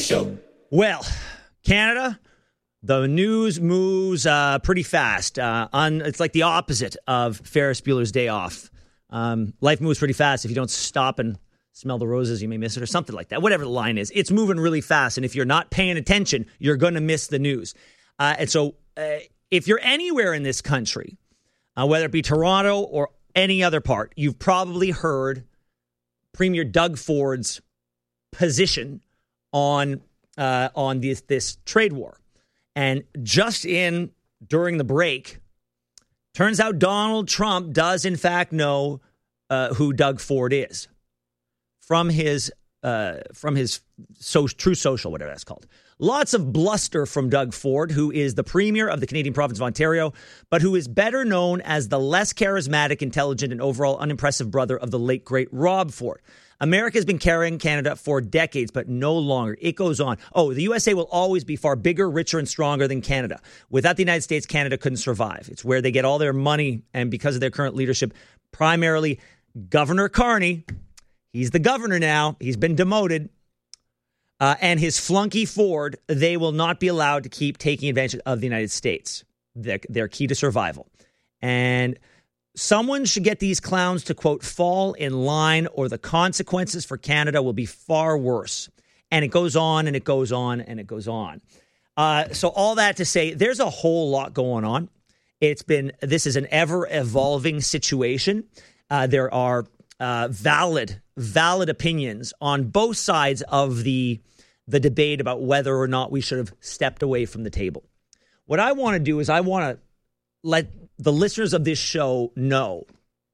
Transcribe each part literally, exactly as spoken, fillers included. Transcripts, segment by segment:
Show. Well, Canada, the news moves uh, pretty fast. Uh, on It's like the opposite of Ferris Bueller's Day Off. Um, life moves pretty fast. If you don't stop and smell the roses, you may miss it, or something like that. Whatever the line is, it's moving really fast. And if you're not paying attention, you're going to miss the news. Uh, and so uh, if you're anywhere in this country, uh, whether it be Toronto or any other part, you've probably heard Premier Doug Ford's position on uh, on this, this trade war. And just in during the break, turns out Donald Trump does in fact know uh, who Doug Ford is from his uh, from his so, True Social, whatever that's called. Lots of bluster from Doug Ford, who is the premier of the Canadian province of Ontario, but who is better known as the less charismatic, intelligent, and overall unimpressive brother of the late, great Rob Ford. America has been carrying Canada for decades, but no longer. It goes on. Oh, the U S A will always be far bigger, richer, and stronger than Canada. Without the United States, Canada couldn't survive. It's where they get all their money, and because of their current leadership, primarily Governor Carney, he's the governor now. He's been demoted. Uh, and his flunky Ford, they will not be allowed to keep taking advantage of the United States. They're, they're key to survival. And someone should get these clowns to, quote, fall in line, or the consequences for Canada will be far worse. And it goes on and it goes on and it goes on. Uh, so all that to say, there's a whole lot going on. It's been, this is an ever evolving situation. Uh, there are uh, valid, valid opinions on both sides of the, the debate about whether or not we should have stepped away from the table. What I want to do is I want to let the listeners of this show know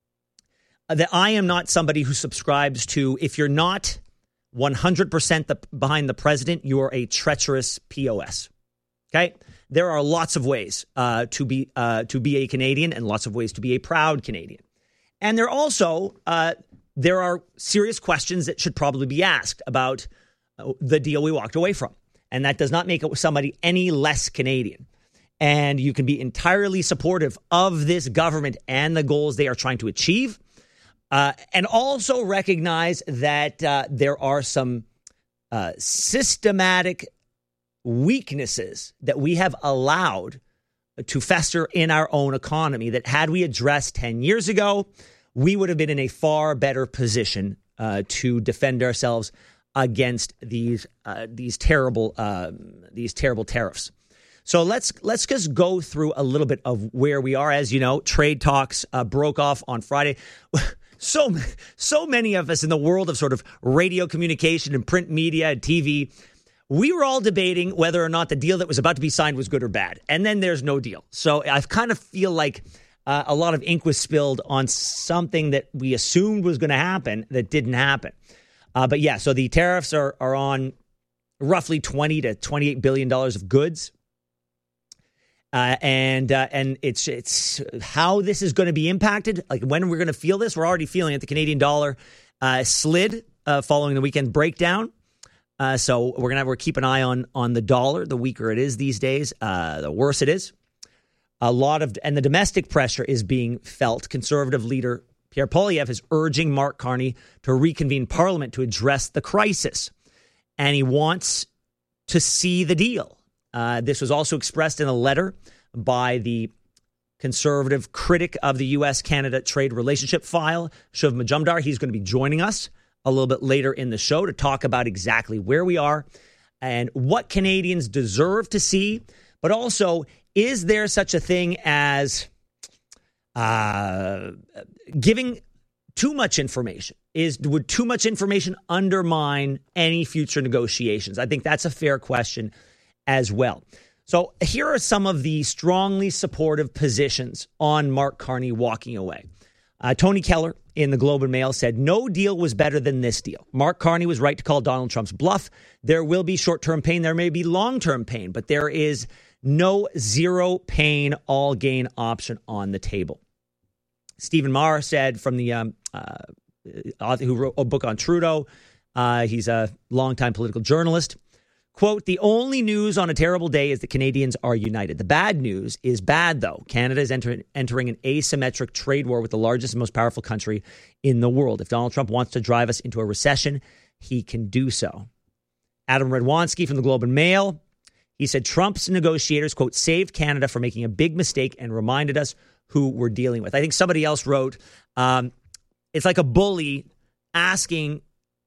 that I am not somebody who subscribes to, if you're not one hundred percent the, behind the president, you're a treacherous P O S. Okay? There are lots of ways uh, to be uh, to be a Canadian, and lots of ways to be a proud Canadian. And there also, uh, there are serious questions that should probably be asked about uh, the deal we walked away from. And that does not make somebody any less Canadian. And you can be entirely supportive of this government and the goals they are trying to achieve. Uh, and also recognize that uh, there are some uh, systematic weaknesses that we have allowed to fester in our own economy that, had we addressed ten years ago, we would have been in a far better position uh, to defend ourselves against these uh, these terrible uh, these terrible tariffs. So let's let's just go through a little bit of where we are. As you know, trade talks uh, broke off on Friday. So so many of us in the world of sort of radio communication and print media and T V, we were all debating whether or not the deal that was about to be signed was good or bad. And then there's no deal. So I kind of feel like uh, a lot of ink was spilled on something that we assumed was going to happen that didn't happen. Uh, but yeah, so the tariffs are are on roughly twenty to twenty-eight billion dollars of goods. Uh, and uh, and it's it's how this is going to be impacted, like when we're going to feel this. We're already feeling it. The Canadian dollar uh, slid uh, following the weekend breakdown. Uh, so we're gonna we're keep an eye on on the dollar. The weaker it is these days, uh, the worse it is. A lot of and the domestic pressure is being felt. Conservative leader Pierre Poilievre is urging Mark Carney to reconvene Parliament to address the crisis, and he wants to see the deal. Uh, this was also expressed in a letter by the conservative critic of the U S Canada trade relationship file, Shiv Majumdar. He's going to be joining us a little bit later in the show to talk about exactly where we are and what Canadians deserve to see. But also, is there such a thing as uh, giving too much information? Is would too much information undermine any future negotiations? I think that's a fair question as well. So here are some of the strongly supportive positions on Mark Carney walking away. Uh, Tony Keller in the Globe and Mail said, no deal was better than this deal. Mark Carney was right to call Donald Trump's bluff. There will be short-term pain. There may be long-term pain, but there is no zero pain, all gain option on the table. Stephen Maher said from the um, uh, author who wrote a book on Trudeau, uh, he's a longtime political journalist. Quote, the only news on a terrible day is that Canadians are united. The bad news is bad, though. Canada is enter- entering an asymmetric trade war with the largest and most powerful country in the world. If Donald Trump wants to drive us into a recession, he can do so. Adam Radwanski from the Globe and Mail, he said Trump's negotiators, quote, saved Canada from making a big mistake and reminded us who we're dealing with. I think somebody else wrote, um, it's like a bully asking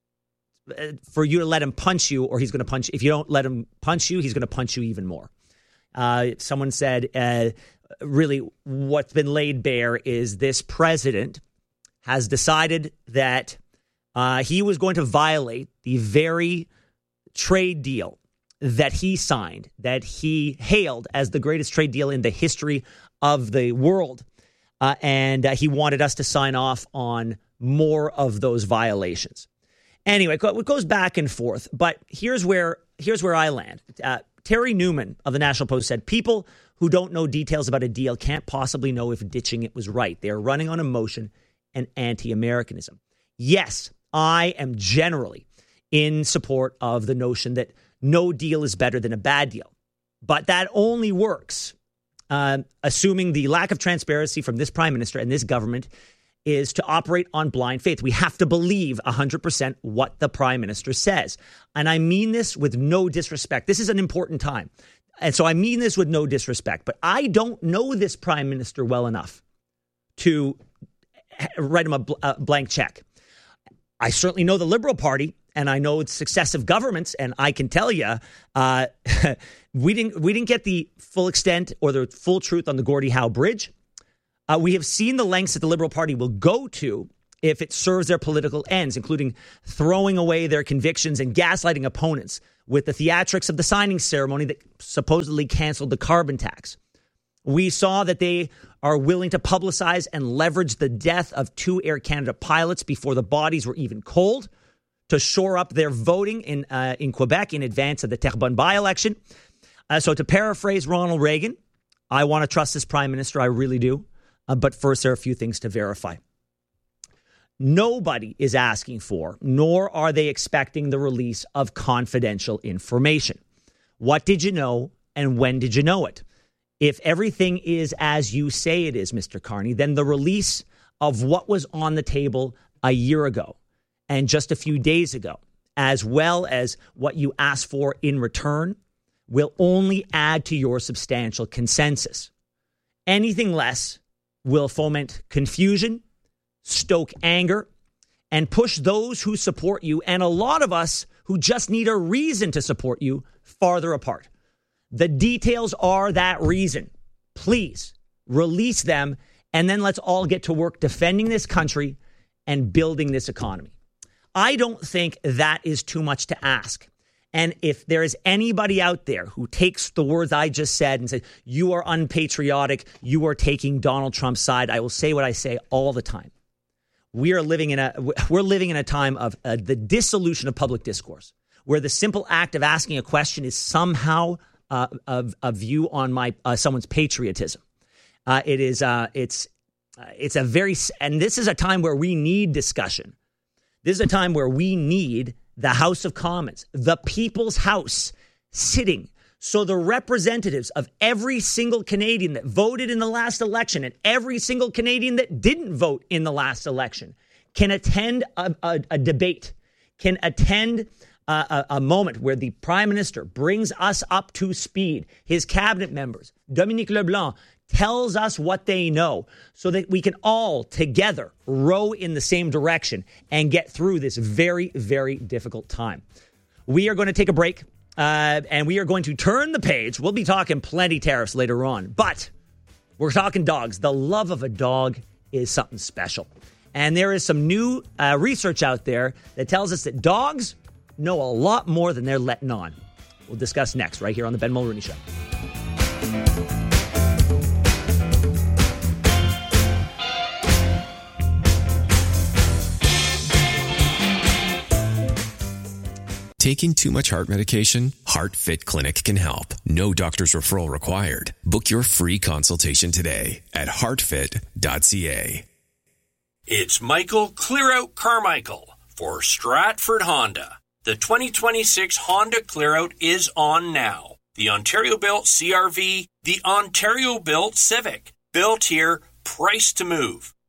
for you to let him punch you, or he's going to punch. If you don't let him punch you, he's going to punch you even more. Uh, someone said, uh, really, what's been laid bare is this president has decided that uh, he was going to violate the very trade deal that he signed, that he hailed as the greatest trade deal in the history of the world. Uh, and uh, he wanted us to sign off on more of those violations. Anyway, it goes back and forth. But here's where here's where I land. Uh, Terry Newman of the National Post said, people who don't know details about a deal can't possibly know if ditching it was right. They are running on emotion and anti-Americanism. Yes, I am generally in support of the notion that no deal is better than a bad deal. But that only works uh, assuming the lack of transparency from this prime minister and this government is to operate on blind faith. We have to believe one hundred percent what the prime minister says. And I mean this with no disrespect. This is an important time. And so I mean this with no disrespect. But I don't know this prime minister well enough to write him a, bl- a blank check. I certainly know the Liberal Party, and I know it's successive governments, and I can tell you, uh, we didn't we didn't get the full extent or the full truth on the Gordie Howe Bridge. Uh, we have seen the lengths that the Liberal Party will go to if it serves their political ends, including throwing away their convictions and gaslighting opponents with the theatrics of the signing ceremony that supposedly canceled the carbon tax. We saw that they are willing to publicize and leverage the death of two Air Canada pilots before the bodies were even cold to shore up their voting in uh, in Quebec in advance of the Terrebonne by-election. Uh, so to paraphrase Ronald Reagan, I want to trust this prime minister. I really do. Uh, but first, there are a few things to verify. Nobody is asking for, nor are they expecting the release of confidential information. What did you know and when did you know it? If everything is as you say it is, Mister Carney, then the release of what was on the table a year ago and just a few days ago, as well as what you asked for in return, will only add to your substantial consensus. Anything less will foment confusion, stoke anger, and push those who support you, and a lot of us who just need a reason to support you, farther apart. The details are that reason. Please release them, and then let's all get to work defending this country and building this economy. I don't think that is too much to ask. And if there is anybody out there who takes the words I just said and says, you are unpatriotic, you are taking Donald Trump's side, I will say what I say all the time. We are living in a we're living in a time of uh, the dissolution of public discourse, where the simple act of asking a question is somehow uh, a, a view on my uh, someone's patriotism. Uh, it is uh, it's uh, it's a very and this is a time where we need discussion. This is a time where we need the House of Commons, the people's house, sitting so the representatives of every single Canadian that voted in the last election and every single Canadian that didn't vote in the last election can attend a, a, a debate, can attend a, a, a moment where the Prime Minister brings us up to speed, his cabinet members, Dominique Leblanc, tells us what they know so that we can all together row in the same direction and get through this very, very difficult time. We are going to take a break uh, and we are going to turn the page. We'll be talking plenty tariffs later on, but we're talking dogs. The love of a dog is something special. And there is some new uh, research out there that tells us that dogs know a lot more than they're letting on. We'll discuss next right here on the Ben Mulroney Show. Taking too much heart medication? HeartFit Clinic can help. No doctor's referral required. Book your free consultation today at heart fit dot c a. It's Michael Clearout Carmichael for Stratford Honda. The twenty twenty-six Honda Clearout is on now. The Ontario-built C R V, the Ontario-built Civic. Built here, priced to move.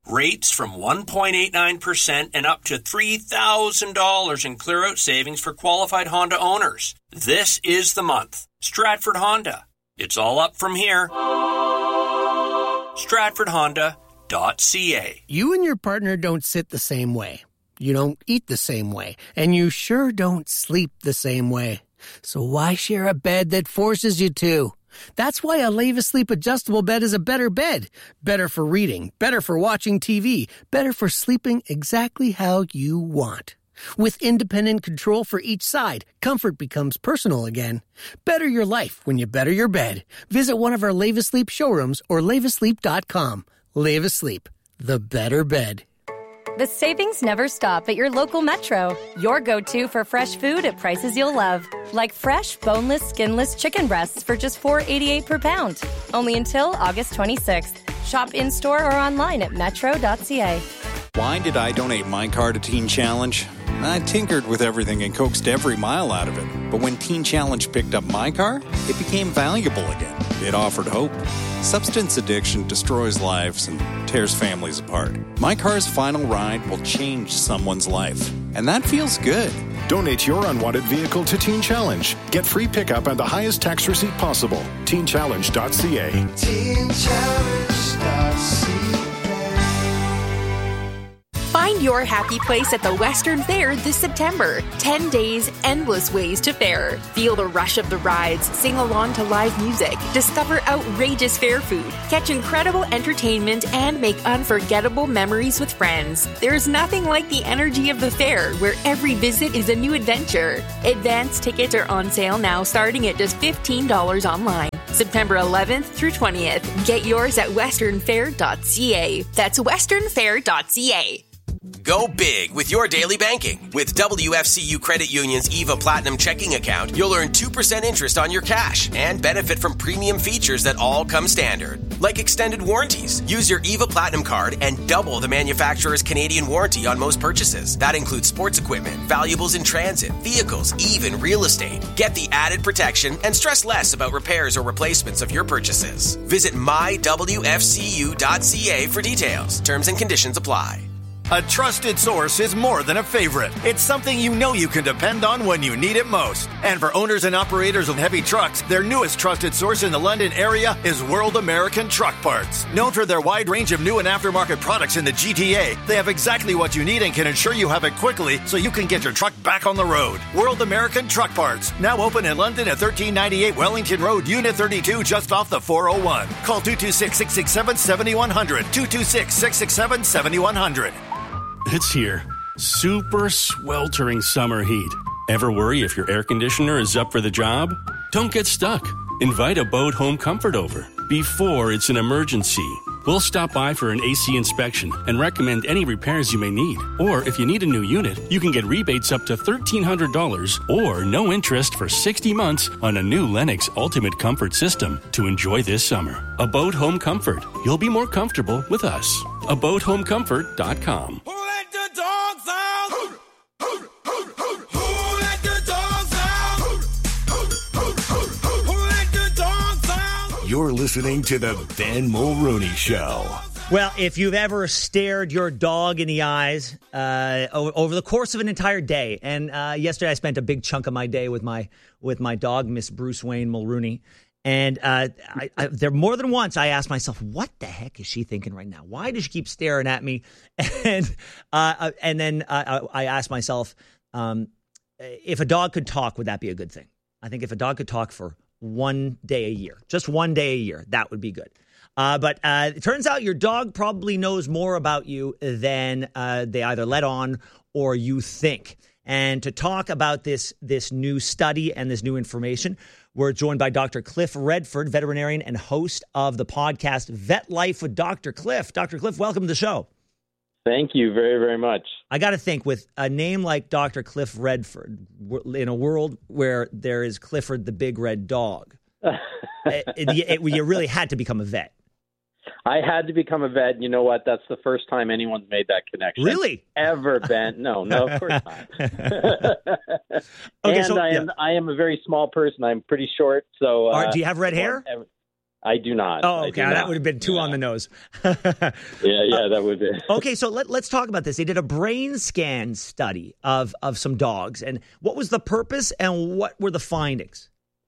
Rates from one point eight nine percent and up to three thousand dollars in clear-out savings for qualified Honda owners. This is the month. Stratford Honda. It's all up from here. Stratford Honda dot C A. You and your partner don't sit the same way. You don't eat the same way. And you sure don't sleep the same way. So why share a bed that forces you to? That's why a Leva Sleep adjustable bed is a better bed. Better for reading, better for watching T V, better for sleeping exactly how you want. With independent control for each side, comfort becomes personal again. Better your life when you better your bed. Visit one of our Leva Sleep showrooms or leva sleep dot com. Leva Sleep, the better bed. The savings never stop at your local Metro. Your go-to for fresh food at prices you'll love. Like fresh, boneless, skinless chicken breasts for just four dollars and eighty-eight cents per pound. Only until August twenty-sixth. Shop in-store or online at metro dot c a. Why did I donate my car to Teen Challenge? I tinkered with everything and coaxed every mile out of it. But when Teen Challenge picked up my car, it became valuable again. It offered hope. Substance addiction destroys lives and tears families apart. My car's final ride will change someone's life. And that feels good. Donate your unwanted vehicle to Teen Challenge. Get free pickup and the highest tax receipt possible. teen challenge dot c a. teen challenge dot c a. Find your happy place at the Western Fair this September. Ten days, endless ways to fair. Feel the rush of the rides, sing along to live music, discover outrageous fair food, catch incredible entertainment, and make unforgettable memories with friends. There's nothing like the energy of the fair, where every visit is a new adventure. Advance tickets are on sale now, starting at just fifteen dollars online. September eleventh through twentieth. Get yours at western fair dot c a. That's western fair dot c a. Go big with your daily banking. With W F C U Credit Union's EVA Platinum checking account, you'll earn two percent interest on your cash and benefit from premium features that all come standard. Like extended warranties. Use your EVA Platinum card and double the manufacturer's Canadian warranty on most purchases. That includes sports equipment, valuables in transit, vehicles, even real estate. Get the added protection and stress less about repairs or replacements of your purchases. Visit my w f c u dot c a for details. Terms and conditions apply. A trusted source is more than a favorite. It's something you know you can depend on when you need it most. And for owners and operators of heavy trucks, their newest trusted source in the London area is World American Truck Parts. Known for their wide range of new and aftermarket products in the G T A, they have exactly what you need and can ensure you have it quickly so you can get your truck back on the road. World American Truck Parts, now open in London at thirteen ninety-eight Wellington Road, Unit thirty-two, just off the four oh one. Call two two six, six six seven, seven one zero zero, two two six, six six seven, seven one zero zero. It's here. Super sweltering summer heat. Ever worry if your air conditioner is up for the job? Don't get stuck. Invite a Abode Home Comfort over before it's an emergency. We'll stop by for an A C inspection and recommend any repairs you may need. Or if you need a new unit, you can get rebates up to thirteen hundred dollars or no interest for sixty months on a new Lennox Ultimate Comfort system to enjoy this summer. Abode Home Comfort. You'll be more comfortable with us. abode home comfort dot com. You're listening to the Ben Mulrooney Show. Well, if you've ever stared your dog in the eyes uh, over the course of an entire day, and uh, yesterday I spent a big chunk of my day with my with my dog, Miss Bruce Wayne Mulrooney, and uh, I, I, there more than once I asked myself, "What the heck is she thinking right now? Why does she keep staring at me?" And uh, and then uh, I asked myself, um, if a dog could talk, would that be a good thing? I think if a dog could talk for one day a year, just one day a year, that would be good. Uh, but uh, it turns out your dog probably knows more about you than uh, they either let on or you think. And to talk about this this new study and this new information, we're joined by Doctor Cliff Redford, veterinarian and host of the podcast Vet Life with Doctor Cliff. Doctor Cliff, welcome to the show. Thank you very, very much. I got to think, with a name like Doctor Cliff Redford, in a world where there is Clifford the big red dog, it, it, it, you really had to become a vet. I had to become a vet. You know what? That's the first time anyone's made that connection. Really? Ever, Ben? No, no, of course not. okay, and so, I am yeah. I am a very small person. I'm pretty short. So, uh, Are, do you have red hair? I do not. Oh, okay. That would have been too yeah. on the nose. yeah, yeah, that would be. Okay, so let, let's talk about this. They did a brain scan study of, of some dogs. And what was the purpose and what were the findings?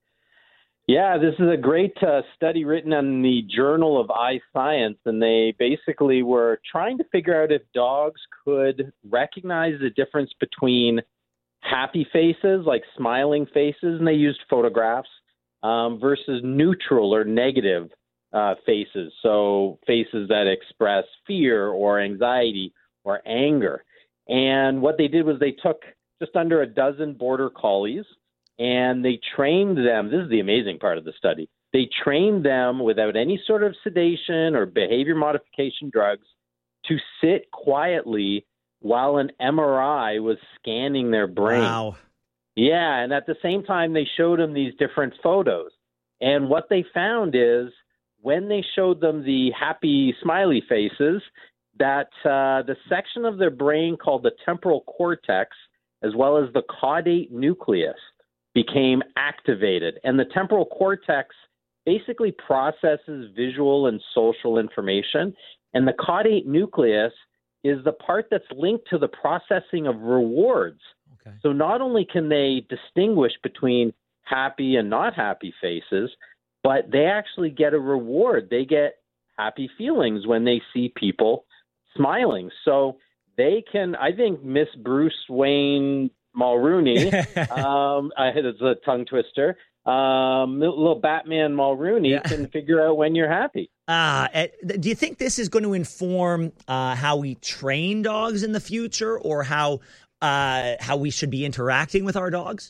Yeah, this is a great uh, study written in the Journal of Eye Science. And they basically were trying to figure out if dogs could recognize the difference between happy faces, like smiling faces, and they used photographs, Um, versus neutral or negative uh, faces, so faces that express fear or anxiety or anger. And what they did was they took just under a dozen border collies and they trained them. This is the amazing part of the study. They trained them without any sort of sedation or behavior modification drugs to sit quietly while an M R I was scanning their brain. Wow. Yeah, and at the same time, they showed them these different photos. And what they found is when they showed them the happy, smiley faces, that uh, the section of their brain called the temporal cortex, as well as the caudate nucleus, became activated. And the temporal cortex basically processes visual and social information. And the caudate nucleus is the part that's linked to the processing of rewards. Okay. So not only can they distinguish between happy and not happy faces, but they actually get a reward. They get happy feelings when they see people smiling. So they can, I think, Miss Bruce Wayne Mulrooney, um, I it's a tongue twister, um, little Batman Mulrooney yeah. can figure out when you're happy. Uh, do you think this is going to inform uh, how we train dogs in the future, or how uh, how we should be interacting with our dogs?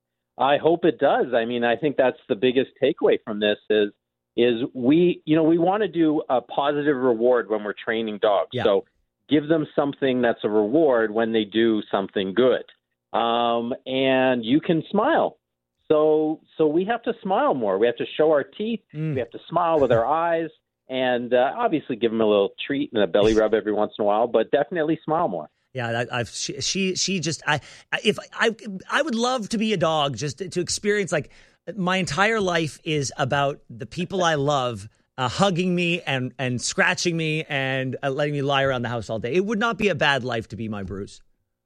I hope it does. I mean, I think that's the biggest takeaway from this is is we, you know, we want to do a positive reward when we're training dogs. Yeah. So give them something that's a reward when they do something good. Um, and you can smile. So so we have to smile more. We have to show our teeth. Mm. We have to smile with our eyes. And uh, obviously give them a little treat and a belly rub every once in a while, but definitely smile more. Yeah, I, I've she, she she just I if I I would love to be a dog just to, to experience, like, my entire life is about the people I love uh, hugging me and and scratching me and uh, letting me lie around the house all day. It would not be a bad life to be my Bruce.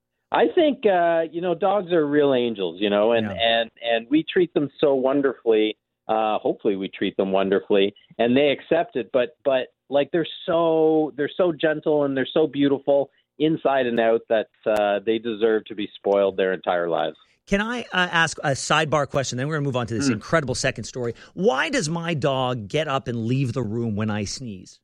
I think uh, you know, dogs are real angels, you know, and yeah. and and we treat them so wonderfully. Uh, hopefully, we treat them wonderfully, and they accept it. But but like they're so they're so gentle and they're so beautiful inside and out that uh, they deserve to be spoiled their entire lives. Can I uh, ask a sidebar question? Then we're going to move on to this mm. incredible second story. Why does my dog get up and leave the room when I sneeze?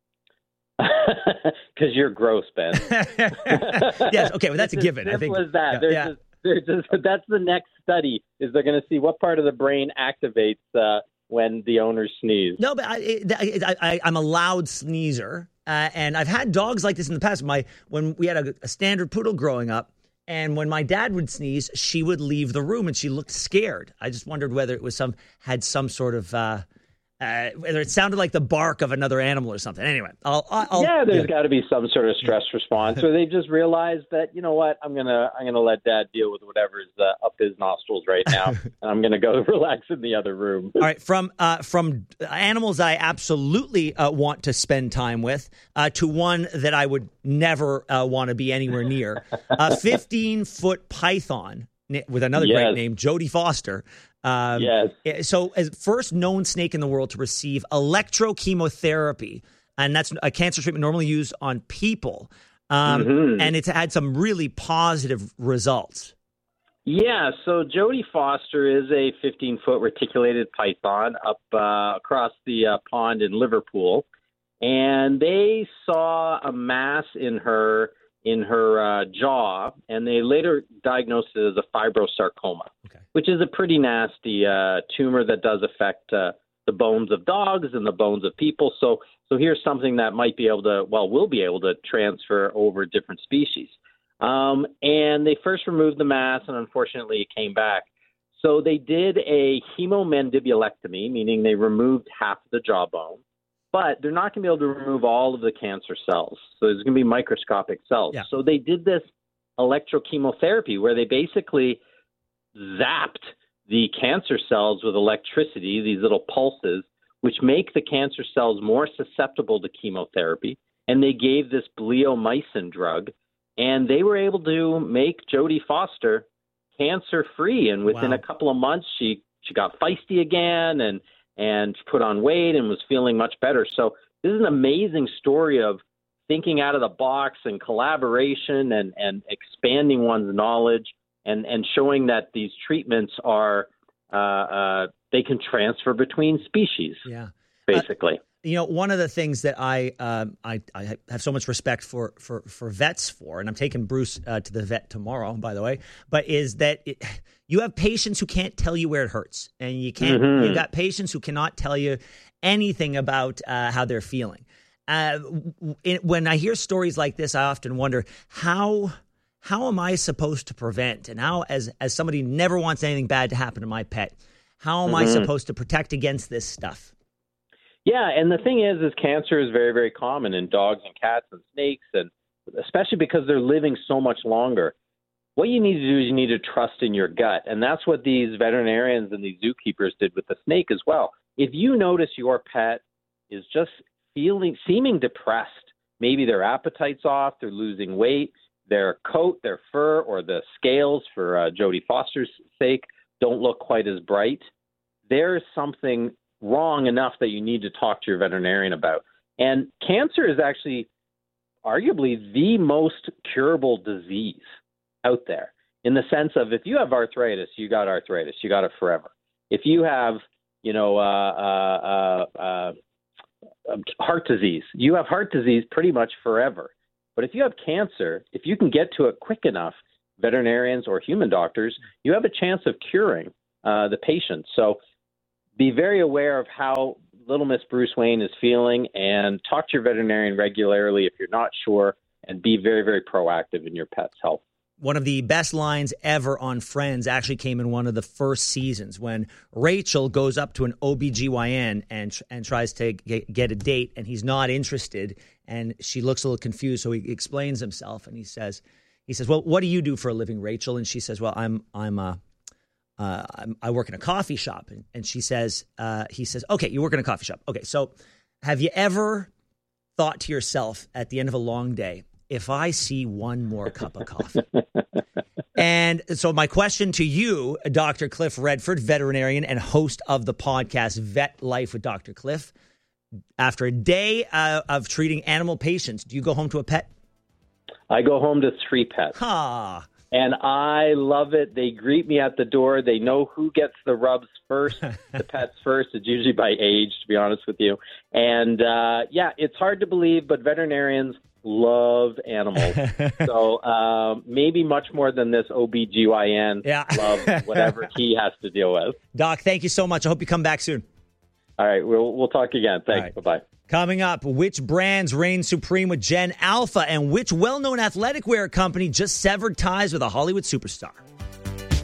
Because you're gross, Ben. Yes, okay, well, that's a given. As I think as that. Yeah, yeah. Just, they're just, that's the next study, is they're going to see what part of the brain activates uh, when the owners sneeze. No, but I, I, I, I'm a loud sneezer, uh, and I've had dogs like this in the past. My when we had a, a standard poodle growing up, and when my dad would sneeze, she would leave the room, and she looked scared. I just wondered whether it was some had some sort of uh, uh, whether it sounded like the bark of another animal or something. Anyway, I'll, I'll yeah, there's yeah. got to be some sort of stress response, or they just realized that, you know what, I'm gonna I'm gonna let Dad deal with whatever's uh, up his nostrils right now, and I'm gonna go relax in the other room. All right, from uh, from animals I absolutely uh, want to spend time with uh, to one that I would never uh, want to be anywhere near, a fifteen foot python with another yes. great name, Jodie Foster. Um, yes. So, as first known snake in the world to receive electrochemotherapy, and that's a cancer treatment normally used on people, um, mm-hmm. and it's had some really positive results. Yeah, so Jodie Foster is a fifteen foot reticulated python up uh, across the uh, pond in Liverpool, and they saw a mass in her in her uh, jaw, and they later diagnosed it as a fibrosarcoma, okay. which is a pretty nasty uh, tumor that does affect uh, the bones of dogs and the bones of people. So, so here's something that might be able to, well, will be able to transfer over different species. Um, and they first removed the mass, and unfortunately it came back. So they did a hemomandibulectomy, meaning they removed half of the jawbone. But they're not going to be able to remove all of the cancer cells. So there's going to be microscopic cells. Yeah. So they did this electrochemotherapy where they basically zapped the cancer cells with electricity, these little pulses, which make the cancer cells more susceptible to chemotherapy. And they gave this bleomycin drug, and they were able to make Jodie Foster cancer-free. And within Wow. a couple of months, she, she got feisty again and, and put on weight and was feeling much better. So this is an amazing story of thinking out of the box and collaboration and, and expanding one's knowledge and, and showing that these treatments are, uh, uh, they can transfer between species, Yeah. basically. Uh, you know, one of the things that I, um, I I have so much respect for for, for vets for, and I'm taking Bruce uh, to the vet tomorrow, by the way, but is that it, you have patients who can't tell you where it hurts, and you can't. Mm-hmm. You got patients who cannot tell you anything about uh, how they're feeling. Uh, it, when I hear stories like this, I often wonder how how am I supposed to prevent, and how, as as somebody who never wants anything bad to happen to my pet, how am Mm-hmm. I supposed to protect against this stuff? Yeah, and the thing is, is cancer is very, very common in dogs and cats and snakes, and especially because they're living so much longer. What you need to do is you need to trust in your gut, and that's what these veterinarians and these zookeepers did with the snake as well. If you notice your pet is just feeling, seeming depressed, maybe their appetite's off, they're losing weight, their coat, their fur, or the scales, for uh, Jodie Foster's sake, don't look quite as bright, there's something wrong enough that you need to talk to your veterinarian about. And cancer is actually arguably the most curable disease out there, in the sense of, if you have arthritis, you got arthritis, you got it forever. If you have, you know, uh, uh, uh, uh, heart disease, you have heart disease pretty much forever. But if you have cancer, if you can get to it quick enough, veterinarians or human doctors, you have a chance of curing uh, the patient. So be very aware of how little Miss Bruce Wayne is feeling, and talk to your veterinarian regularly if you're not sure, and be very, very proactive in your pet's health. One of the best lines ever on Friends actually came in one of the first seasons, when Rachel goes up to an O B G Y N and and tries to get, get a date, and he's not interested, and she looks a little confused, so he explains himself, and he says, he says, well, what do you do for a living, Rachel? And she says, well, I'm I'm a Uh, I work in a coffee shop. And, and she says, uh, he says, okay, you work in a coffee shop. Okay, so have you ever thought to yourself at the end of a long day, if I see one more cup of coffee? And so my question to you, Doctor Cliff Redford, veterinarian and host of the podcast Vet Life with Doctor Cliff, after a day uh, of treating animal patients, do you go home to a pet? I go home to three pets. Ha! And I love it. They greet me at the door. They know who gets the rubs first, the pets first. It's usually by age, to be honest with you. And, uh, yeah, it's hard to believe, but veterinarians love animals. So um, maybe much more than this O B G Y N yeah. loves whatever he has to deal with. Doc, thank you so much. I hope you come back soon. All right. We'll, we'll talk again. Thanks. Right. Bye-bye. Coming up, which brands reign supreme with Gen Alpha, and which well-known athletic wear company just severed ties with a Hollywood superstar?